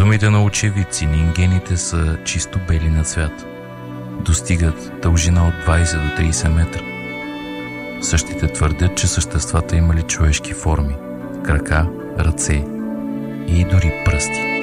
думите на очевидци, нингените са чисто бели на цвят. Достигат дължина от 20 до 30 метра. Същите твърдят, че съществата имали човешки форми – крака, ръце и дори пръсти.